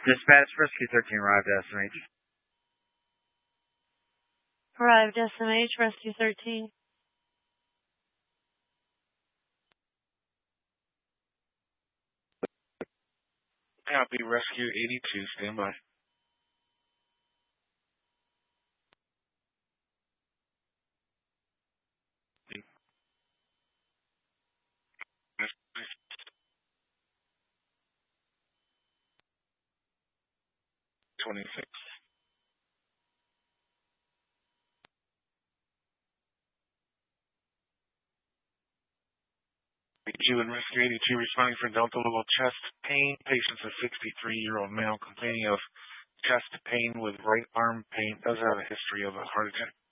Dispatch Rescue 13 arrived at SMH. Arrived SMH, Rescue 13. Copy, Rescue 82, stand by. $26. You and Rescue 82 responding for Delta level chest pain. Patient's a 63-year-old male complaining of chest pain with right arm pain. Does have a history of a heart attack.